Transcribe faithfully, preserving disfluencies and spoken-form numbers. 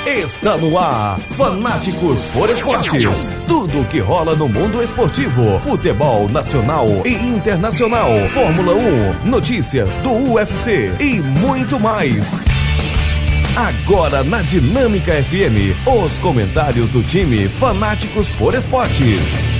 Está no ar, Fanáticos por Esportes. Tudo o que rola no mundo esportivo, futebol nacional e internacional, Fórmula um, notícias do U F C e muito mais. Agora na Dinâmica F M, os comentários do time Fanáticos por Esportes.